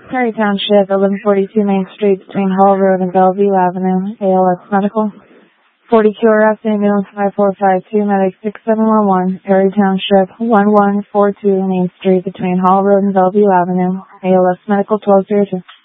Perry Township, 1142 Main Street between Hall Road and Bellevue Avenue, ALS Medical. 40 QRS ambulance 5452, medic 6711, Perry Township, 1142 Main Street between Hall Road and Bellevue Avenue, ALS Medical 1202.